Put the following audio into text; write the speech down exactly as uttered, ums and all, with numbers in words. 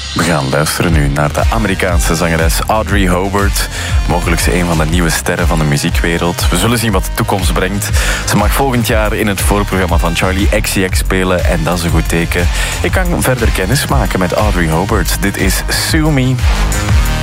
We gaan luisteren nu naar de Amerikaanse zangeres Audrey Hobart. Mogelijk een van de nieuwe sterren van de muziekwereld. We zullen zien wat de toekomst brengt. Ze mag volgend jaar in het voorprogramma van Charlie X C X spelen en dat is een goed teken. Ik kan verder kennis maken met Audrey Hobart. Dit is Sue Me.